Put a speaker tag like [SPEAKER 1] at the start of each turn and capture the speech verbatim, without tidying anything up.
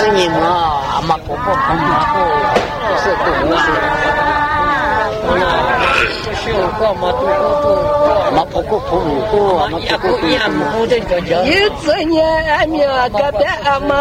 [SPEAKER 1] 你们啊，嘛婆婆婆婆不是不是。就是我嘛都都都嘛婆婆婆婆嘛婆婆婆婆。一只年面个别嘛。